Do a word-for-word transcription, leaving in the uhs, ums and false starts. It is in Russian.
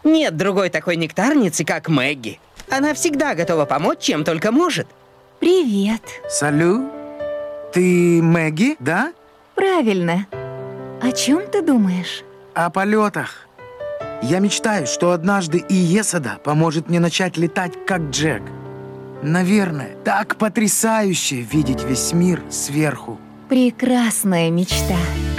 Нет другой такой нектарницы, как Мэгги. Она всегда готова помочь, чем только может. Привет. Салют. Ты Мэгги, да? Правильно. О чем ты думаешь? О полетах. Я мечтаю, что однажды и Есада поможет мне начать летать, как Джек. Наверное, так потрясающе видеть весь мир сверху. Прекрасная мечта.